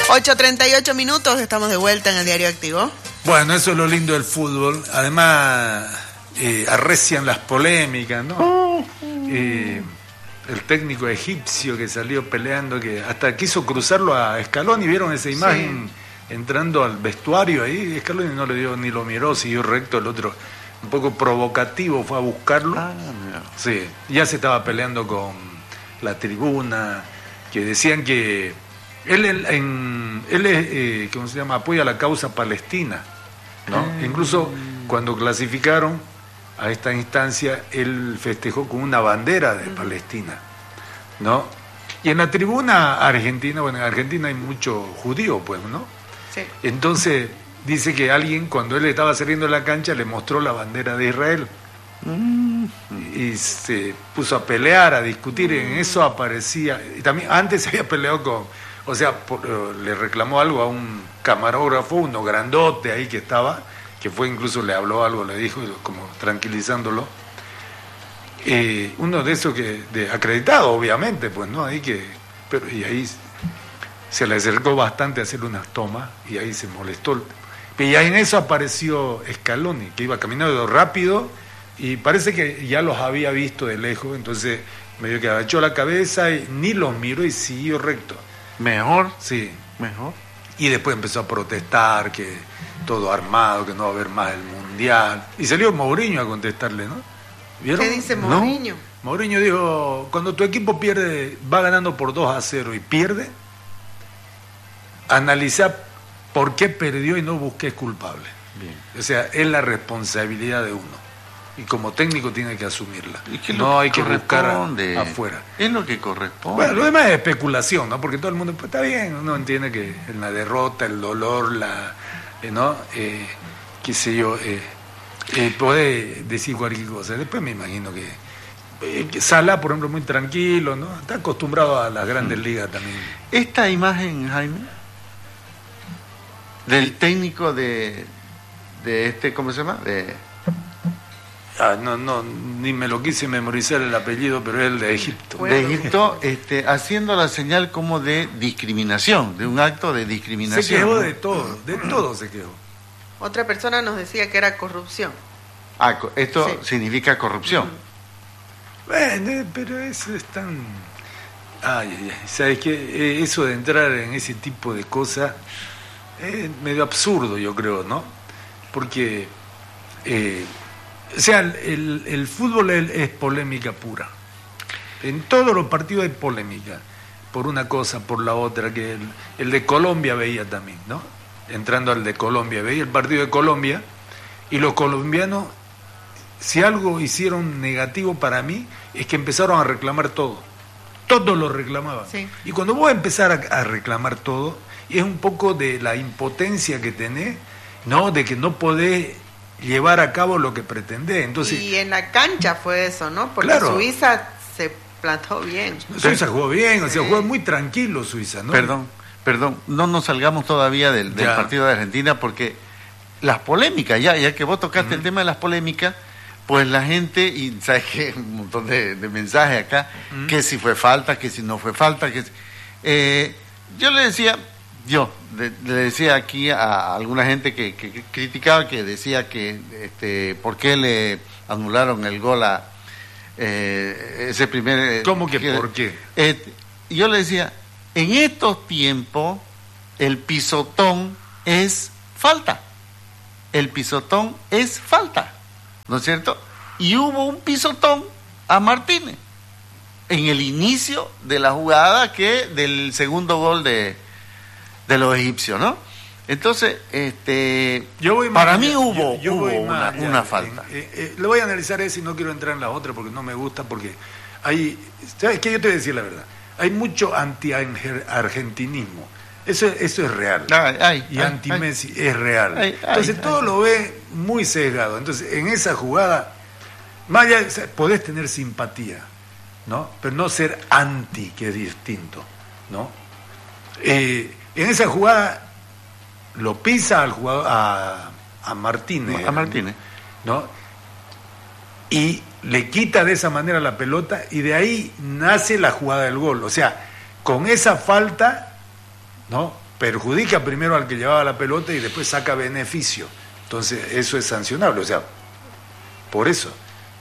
8:38, estamos de vuelta en el Diario Activo. Bueno, eso es lo lindo del fútbol. Además, arrecian las polémicas, ¿no? El técnico egipcio que salió peleando, que hasta quiso cruzarlo a Scaloni, ¿vieron esa imagen? Sí. Entrando al vestuario ahí, Scaloni no le dio ni lo miró, siguió recto, el otro un poco provocativo fue a buscarlo. Sí, ya se estaba peleando con la tribuna, que decían que él ¿cómo se llama? Apoya la causa palestina, ¿no? Incluso cuando clasificaron a esta instancia, él festejó con una bandera de Palestina, ¿no? Y en la tribuna argentina, bueno, en Argentina hay mucho judío, pues, ¿no? Sí. Entonces dice que alguien, cuando él estaba saliendo de la cancha, le mostró la bandera de Israel. Y se puso a pelear, a discutir, y en eso aparecía, y también antes se había peleado con, o sea, le reclamó algo a un camarógrafo, uno grandote ahí que estaba, que fue, incluso le habló algo, le dijo, como tranquilizándolo, uno de esos que, acreditado obviamente, pues, ¿no? Ahí que, pero, y ahí se le acercó bastante a hacerle unas tomas, y ahí se molestó, y ahí en eso apareció Scaloni, que iba caminando rápido, y parece que ya los había visto de lejos, entonces medio que agachó la cabeza y ni los miró y siguió recto. ¿Mejor? Sí. ¿Mejor? Y después empezó a protestar, que todo armado, que no va a haber más el Mundial. Y salió Mourinho a contestarle, ¿no? ¿Vieron? ¿Qué dice Mourinho? ¿No? Mourinho dijo, cuando tu equipo pierde, va ganando por 2-0 y pierde, analiza por qué perdió y no busques culpable. Bien. O sea, es la responsabilidad de uno. Y como técnico tiene que asumirla. No hay que buscar afuera. Es lo que corresponde. Bueno, lo demás es especulación, ¿no? Porque todo el mundo, pues, está bien, uno entiende que en la derrota, el dolor, ¿no? Qué sé yo, puede decir cualquier cosa. Después me imagino que Salah, por ejemplo, muy tranquilo, ¿no? Está acostumbrado a las grandes ligas también. Esta imagen, Jaime, del técnico de este, ¿cómo se llama? No, ni me lo quise memorizar el apellido, pero es el de Egipto. De Egipto, haciendo la señal como de discriminación, de un acto de discriminación. Se quejó, ¿no? de todo se quejó. Otra persona nos decía que era corrupción. Esto Sí. significa corrupción. Bueno, pero eso es tan... Ay, ¿sabes qué? Eso de entrar en ese tipo de cosas es medio absurdo, yo creo, ¿no? Porque... o sea, el fútbol es polémica pura. En todos los partidos hay polémica, por una cosa, por la otra, que el de Colombia veía también, ¿no? Entrando al de Colombia, veía el partido de Colombia, y los colombianos, si algo hicieron negativo para mí, es que empezaron a reclamar todo. Todos lo reclamaban. Sí. Y cuando vos empezar a reclamar todo, es un poco de la impotencia que tenés, ¿no? De que no podés llevar a cabo lo que pretendés. Entonces, y en la cancha fue eso, ¿no? Porque claro, Suiza se plantó bien. Suiza jugó bien, o sea, jugó muy tranquilo Suiza, ¿no? Perdón, no nos salgamos todavía del partido de Argentina, porque las polémicas, ya que vos tocaste el tema de las polémicas, pues la gente, y sabes que un montón de mensajes acá, que si fue falta, que si no fue falta, yo le decía aquí a alguna gente que criticaba, que decía que por qué le anularon el gol a ese primer... ¿Cómo que por qué? Yo le decía, en estos tiempos el pisotón es falta. El pisotón es falta, ¿no es cierto? Y hubo un pisotón a Martínez en el inicio de la jugada del segundo gol de los egipcios, ¿no? Entonces, para mí hubo una falta. Lo voy a analizar eso y no quiero entrar en la otra porque no me gusta, porque ¿sabes qué? Yo te voy a decir la verdad. Hay mucho anti-argentinismo. Eso es real. Y anti-Messi es real. Entonces todo lo ve muy sesgado. Entonces en esa jugada, más allá, podés tener simpatía, ¿no? Pero no ser anti, que es distinto, ¿no? En esa jugada lo pisa al jugador, a Martínez. A Martínez. ¿No? Y le quita de esa manera la pelota y de ahí nace la jugada del gol. O sea, con esa falta, ¿no? perjudica primero al que llevaba la pelota y después saca beneficio. Entonces eso es sancionable, o sea, por eso.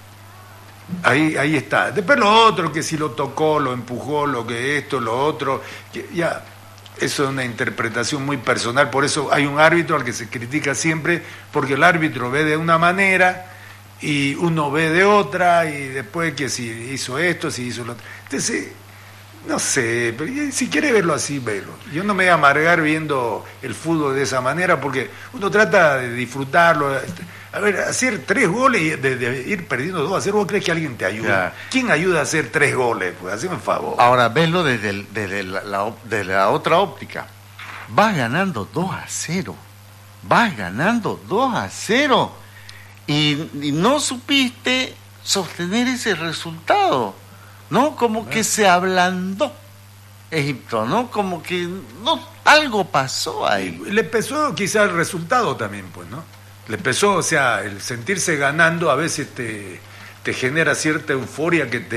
Ahí está. Después lo otro, que si lo tocó, lo empujó, lo que esto, lo otro, que ya, eso es una interpretación muy personal, por eso hay un árbitro al que se critica siempre, porque el árbitro ve de una manera y uno ve de otra, y después que si hizo esto, si hizo lo otro. Entonces, no sé, pero si quiere verlo así, velo. Yo no me voy a amargar viendo el fútbol de esa manera, porque uno trata de disfrutarlo. A ver, hacer 3 goles, de ir perdiendo 2-0, ¿vos crees que alguien te ayuda? Claro. ¿Quién ayuda a hacer 3 goles? Pues haceme un favor. Ahora, verlo desde la otra óptica. Vas ganando 2-0. Vas ganando 2-0. Y no supiste sostener ese resultado, ¿no? Como que se ablandó Egipto, ¿no? Como que algo pasó ahí. Le pesó quizá el resultado también, pues, ¿no? Le pesó, o sea, el sentirse ganando a veces te genera cierta euforia que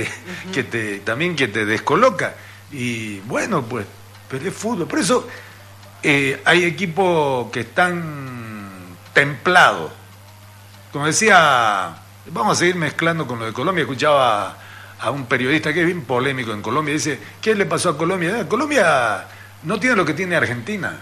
te descoloca. Y bueno, pues, pero es fútbol. Por eso hay equipos que están templados. Como decía, vamos a seguir mezclando con lo de Colombia. Escuchaba a un periodista que es bien polémico en Colombia, dice, ¿qué le pasó a Colombia? Colombia no tiene lo que tiene Argentina.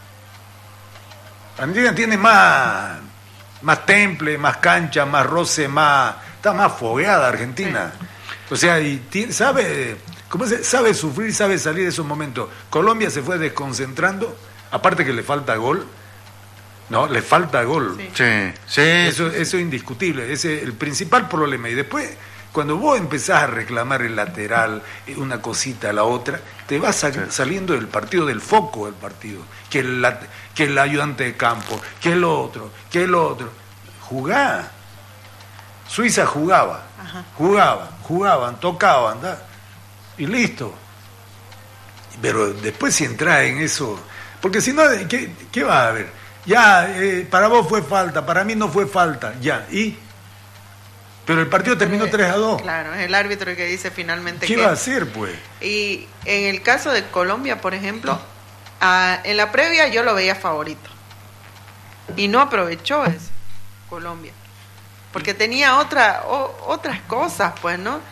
Argentina tiene más temple, más cancha, más roce, está más fogueada Argentina. O sea, y sabe sufrir, sabe salir de esos momentos. Colombia se fue desconcentrando, aparte que le falta gol. No, le falta gol. Sí. Eso es indiscutible, ese es el principal problema. Y después, cuando vos empezás a reclamar el lateral, una cosita a la otra, te vas saliendo del partido, del foco del partido. Que el ayudante de campo, que el otro. Jugá. Suiza jugaba. Ajá. Jugaban, tocaban, y listo. Pero después si entras en eso, porque si no, ¿qué va a haber? Ya, para vos fue falta, para mí no fue falta, ya, pero el partido terminó 3-2. Claro, es el árbitro el que dice finalmente ¿Qué va a hacer, pues? Y en el caso de Colombia, por ejemplo, en la previa yo lo veía favorito. Y no aprovechó eso, Colombia. Porque tenía otras cosas, pues, ¿no?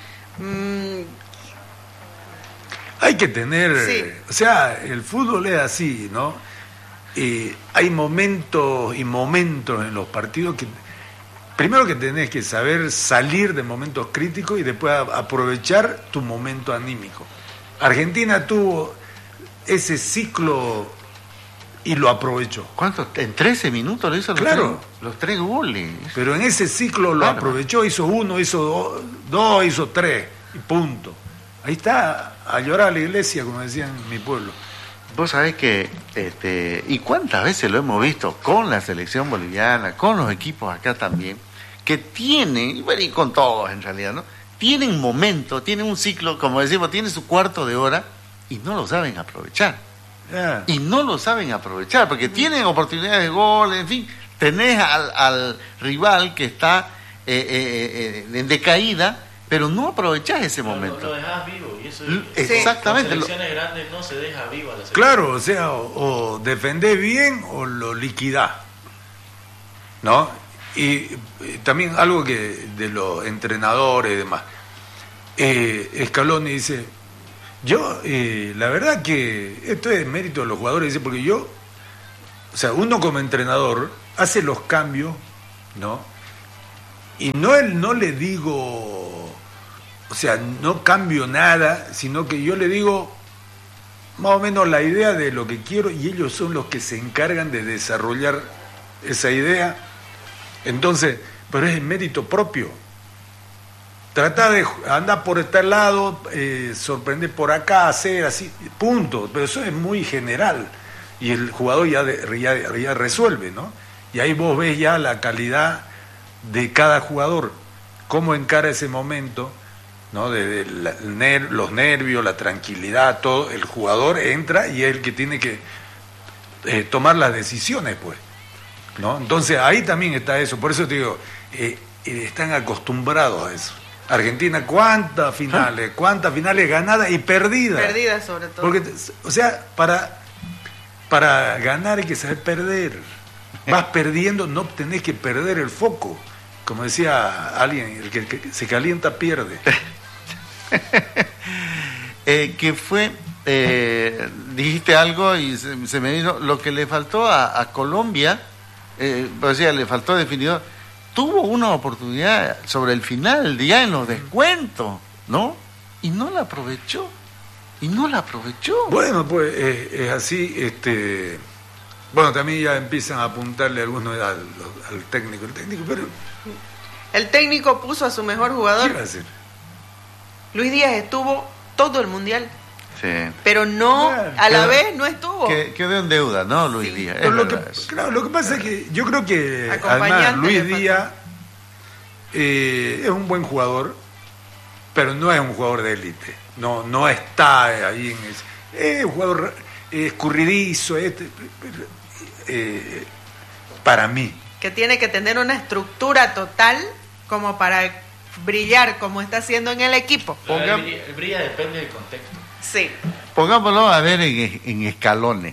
Hay que tener... Sí. O sea, el fútbol es así, ¿no? Hay momentos y momentos en los partidos que primero que tenés que saber salir de momentos críticos y después aprovechar tu momento anímico. Argentina tuvo ese ciclo y lo aprovechó. ¿Cuánto? ¿En 13 minutos lo hizo? Los 3 goles. Pero en ese ciclo lo aprovechó, hizo 1, hizo 2, hizo 3 y punto. Ahí está, a llorar a la iglesia, como decían en mi pueblo. Vos sabés que, y cuántas veces lo hemos visto con la selección boliviana, con los equipos acá también, que tienen, y con todos en realidad, ¿no? Tienen momentos, tienen un ciclo, como decimos, tiene su cuarto de hora y no lo saben aprovechar. Yeah. Y no lo saben aprovechar, porque tienen oportunidades de gol, en fin, tenés al rival que está en decaída, pero no aprovechás ese momento. Lo dejás vivo, y eso exactamente. Con selecciones grandes no se deja vivo a la selección. Claro, o sea, o defendés bien o lo liquidás, ¿no? Y también algo que de los entrenadores y demás, Scaloni dice, yo, la verdad que esto es mérito de los jugadores, dice, porque yo, o sea, uno como entrenador hace los cambios, ¿no? Y no le digo, o sea, no cambio nada, sino que yo le digo más o menos la idea de lo que quiero y ellos son los que se encargan de desarrollar esa idea. Entonces, pero es el mérito propio. Trata de andar por este lado, sorprender por acá, hacer así, punto. Pero eso es muy general y el jugador ya resuelve, ¿no? Y ahí vos ves ya la calidad de cada jugador, cómo encara ese momento, ¿no? Los nervios, la tranquilidad, todo. El jugador entra y es el que tiene que tomar las decisiones, pues, ¿no? Entonces ahí también está eso. Por eso te digo, están acostumbrados a eso. Argentina, ¿cuántas finales ganadas y perdidas? Perdidas sobre todo. Porque, o sea, para para ganar hay que saber perder. Vas perdiendo, no tenés que perder el foco. Como decía alguien, el que se calienta pierde. Que fue, dijiste algo y se me vino, lo que le faltó a Colombia, o sea, le faltó definidor, tuvo una oportunidad sobre el final, ya en los descuentos, ¿no? Y no la aprovechó. Bueno, pues es así, bueno, también ya empiezan a apuntarle algunos al técnico, pero El técnico puso a su mejor jugador. ¿qué va a hacer? Luis Díaz estuvo todo el mundial, Sí. pero no, a la vez no estuvo. Quedó en deuda, ¿no, Luis Sí. Díaz? Pero Es lo que, verdad eso. claro, lo que pasa es que yo creo que Acompañante además Luis le faltó. Díaz es un buen jugador, pero no es un jugador de élite. No está ahí en ese. Es un jugador escurridizo, para mí. Que tiene que tener una estructura total como para brillar como está haciendo en el equipo. Pero el brilla depende del contexto. Sí. Pongámoslo a ver en escalones.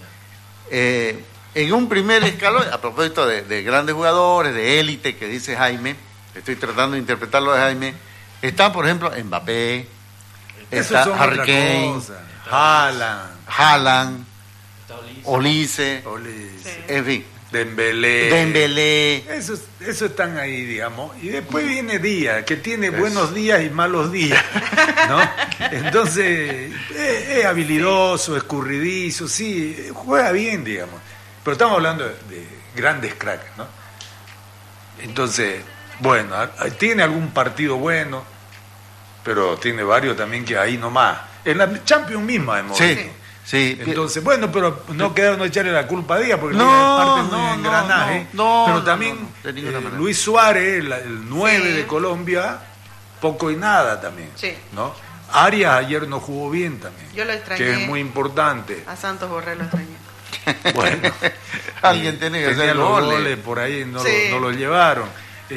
En un primer escalón, a propósito de grandes jugadores, de élite, que dice Jaime, estoy tratando de interpretar lo de Jaime, está, por ejemplo, Mbappé, Esos está son Harry otra Kane, cosa. Haaland, Está Olise, Sí. en fin, Dembélé. Dembélé. Eso están ahí, digamos. Y después viene Díaz, que tiene buenos días y malos días, ¿no? Entonces, es habilidoso, escurridizo, sí, juega bien, digamos. Pero estamos hablando de grandes cracks, ¿no? Entonces, bueno, tiene algún partido bueno, pero tiene varios también que ahí nomás. En la Champions misma hemos visto. Sí. Entonces, bueno, pero no queda no echarle la culpa a Díaz, porque No, Díaz es parte de no, un engranaje. no, pero no, también no, de ninguna manera. Luis Suárez, el 9 Sí. de Colombia, poco y nada también. Sí. ¿No? Arias ayer no jugó bien también. Yo lo extrañé. Que es muy importante. A Santos Borré lo extrañé. Bueno, Alguien tiene que tenía hacer los goles. goles por ahí, no, Sí. no los llevaron.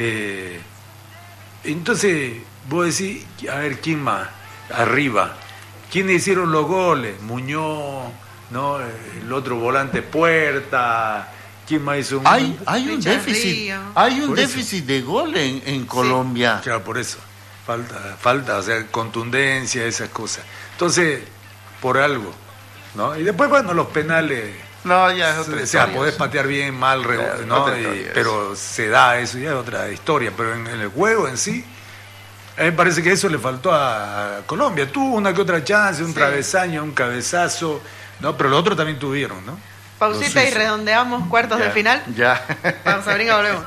Entonces, vos decís, a ver, ¿quién más? Arriba. ¿Quiénes hicieron los goles? Muñoz, ¿no? El otro volante Puerta. ¿Quién más hizo un Hay un Richard déficit, Río. hay un Por eso. déficit de gol en Colombia. Claro, por eso. Falta, o sea, contundencia, esas cosas. Entonces, por algo, ¿no? Y después, bueno, los penales, No, ya es otra o sea, historia. podés patear bien, mal, Claro, ¿no? otra historia, pero se da eso, ya es otra historia. Pero en el juego en sí, a mí me parece que eso le faltó a Colombia. Tuvo una que otra chance, un Sí. travesaño, un cabezazo, ¿no? Pero los otros también tuvieron, ¿no? Los Pausita y suizos. redondeamos cuartos de final. Ya. Vamos a brincar, volvemos.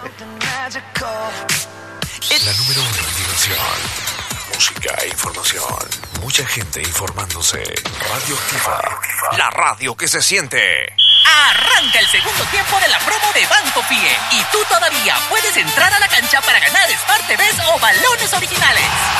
La número 1 en diversión, música e información. Mucha gente informándose. Radio Activa. La radio que se siente. Arranca el segundo tiempo de la promo de Banco Fie y tú todavía puedes entrar a la cancha para ganar Smart TVs o balones originales.